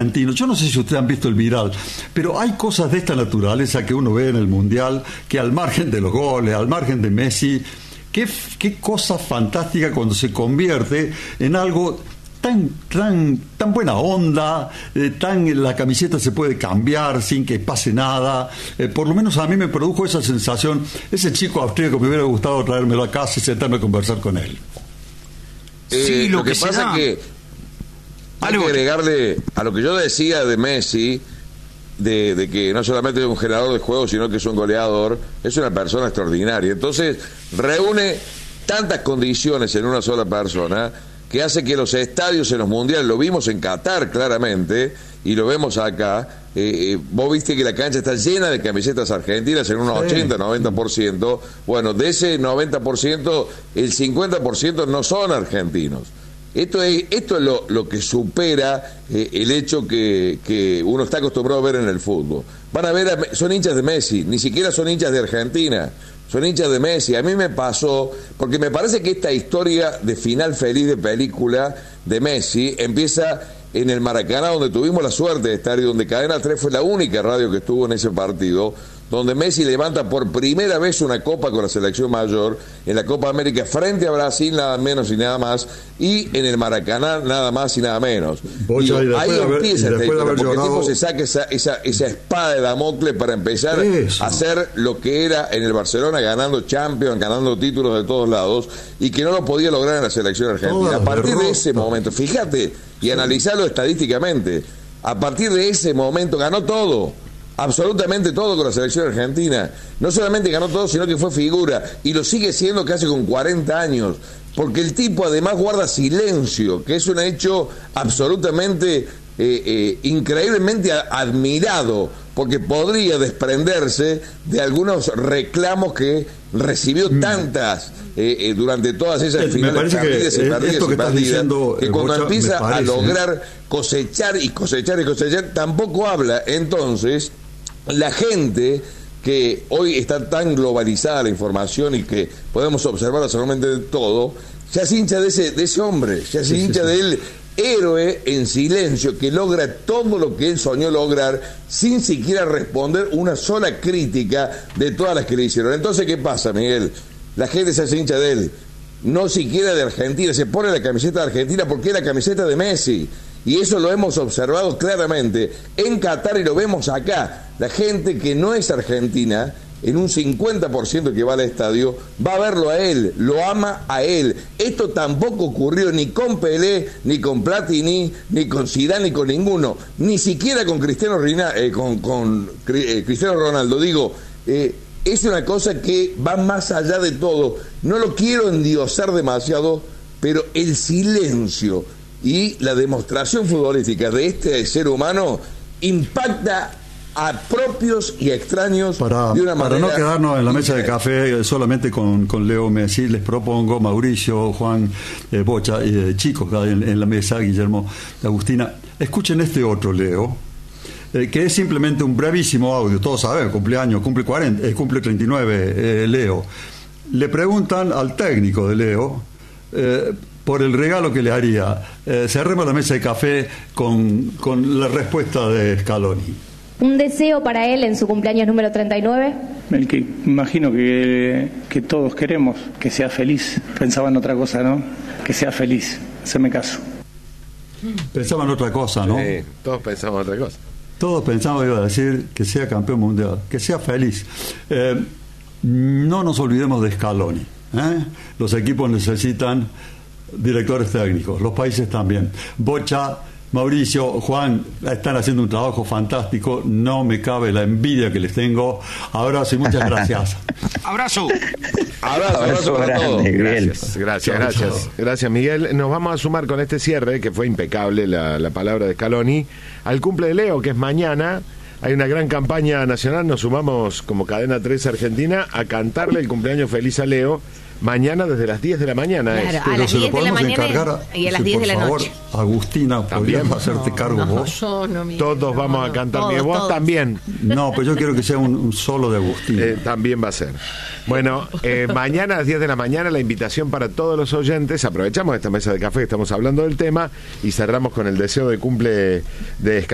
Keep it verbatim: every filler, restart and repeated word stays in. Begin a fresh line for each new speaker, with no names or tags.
Yo no sé si ustedes han visto el viral, pero hay cosas de esta naturaleza que uno ve en el Mundial, que al margen de los goles, al margen de Messi, qué, qué cosa fantástica cuando se convierte en algo tan tan tan buena onda, eh, tan la camiseta se puede cambiar sin que pase nada. Eh, por lo menos a mí me produjo esa sensación. Ese chico austríaco me hubiera gustado traérmelo a casa y sentarme a conversar con él.
Eh, sí, lo, lo que, que pasa es que hay que agregarle a lo que yo decía de Messi, de, de que no solamente es un generador de juego, sino que es un goleador, es una persona extraordinaria. Entonces, reúne tantas condiciones en una sola persona que hace que los estadios en los mundiales, lo vimos en Qatar claramente, y lo vemos acá, eh, eh, vos viste que la cancha está llena de camisetas argentinas en un sí. ochenta, noventa por ciento. Bueno, de ese noventa por ciento, el cincuenta por ciento no son argentinos. Esto es, esto es lo, lo que supera eh, el hecho que, que uno está acostumbrado a ver en el fútbol. Van a ver, a, son hinchas de Messi, ni siquiera son hinchas de Argentina, son hinchas de Messi. A mí me pasó, porque me parece que esta historia de final feliz de película de Messi empieza en el Maracaná, donde tuvimos la suerte de estar y donde Cadena tres fue la única radio que estuvo en ese partido, donde Messi levanta por primera vez una copa con la selección mayor, en la Copa América frente a Brasil, nada menos y nada más, y en el Maracaná nada más y nada menos. Bocha, y y ahí haber, empieza esta historia, porque llorado... el tipo se saca esa, esa, esa espada de Damocles para empezar Eso. a hacer lo que era en el Barcelona, ganando Champions, ganando títulos de todos lados, y que no lo podía lograr en la selección argentina. Toda a partir derrota. de ese momento, fíjate, y analizarlo estadísticamente, a partir de ese momento ganó todo. Absolutamente todo con la selección argentina. No solamente ganó todo, sino que fue figura. Y lo sigue siendo casi con cuarenta años. Porque el tipo además guarda silencio, que es un hecho absolutamente, eh, eh, increíblemente admirado. Porque podría desprenderse de algunos reclamos que recibió tantas eh, eh, durante todas esas finales perdidas y perdidas y perdidas, que cuando empieza a lograr cosechar y cosechar y cosechar, tampoco habla. Entonces, la gente que hoy está tan globalizada la información y que podemos observar absolutamente de todo, se hace hincha de ese, de ese hombre, se hace sí, hincha sí, sí. de él, héroe en silencio, que logra todo lo que él soñó lograr sin siquiera responder una sola crítica de todas las que le hicieron. Entonces, ¿qué pasa, Miguel? La gente se hace hincha de él, no siquiera de Argentina, se pone la camiseta de Argentina porque es la camiseta de Messi. Y eso lo hemos observado claramente en Qatar y lo vemos acá. La gente que no es argentina, en un cincuenta por ciento que va al estadio, va a verlo a él, lo ama a él. Esto tampoco ocurrió ni con Pelé, ni con Platini, ni con Zidane, ni con ninguno. Ni siquiera con Cristiano, Rina, eh, con, con eh, Cristiano Ronaldo. Digo, eh, es una cosa que va más allá de todo. No lo quiero endiosar demasiado, pero el silencio y la demostración futbolística de este ser humano impacta a propios y extraños
para,
de una manera...
Para no quedarnos en la mesa de café solamente con, con Leo Messi, les propongo, Mauricio, Juan, eh, Bocha, y eh, chicos en, en la mesa, Guillermo, Agustina, escuchen este otro Leo, eh, que es simplemente un brevísimo audio. Todos saben, cumpleaños, cumple cuarenta, eh, cumple treinta y nueve, eh, Leo. Le preguntan al técnico de Leo... Eh, por el regalo que le haría. Eh, cerremos la mesa de café con, con la respuesta de Scaloni.
¿Un deseo para él en su cumpleaños número treinta y nueve?
El que imagino que, que todos queremos, que sea feliz. Pensaba en otra cosa, ¿no? Que sea feliz, haceme caso.
Pensaba en otra cosa, ¿no?
Sí, todos pensamos en otra cosa.
Todos pensamos, iba a decir, que sea campeón mundial, que sea feliz. Eh, no nos olvidemos de Scaloni, ¿eh? Los equipos necesitan directores técnicos, los países también. Bocha, Mauricio, Juan, están haciendo un trabajo fantástico, no me cabe la envidia que les tengo. Abrazo y muchas gracias.
Abrazo.
Abrazo, abrazo para todos.
Gracias, gracias, gracias. Gracias, Miguel. Nos vamos a sumar con este cierre, que fue impecable la, la palabra de Scaloni, al cumple de Leo, que es mañana. Hay una gran campaña nacional, nos sumamos como Cadena tres Argentina a cantarle el cumpleaños feliz a Leo. Mañana desde las diez de la mañana.
Claro,
es.
a las diez de la mañana
a,
y a las diez de la
favor,
noche.
Agustina, ¿podrías hacerte
no,
cargo
no,
vos?
Yo no, Miguel,
todos
no,
vamos
no,
a cantar,
todos,
Miguel, vos
todos.
también.
No, pues yo quiero que sea un, un solo de Agustina.
Eh, también va a ser. Bueno, eh, mañana a las diez de la mañana la invitación para todos los oyentes. Aprovechamos esta mesa de café que estamos hablando del tema y cerramos con el deseo de cumple de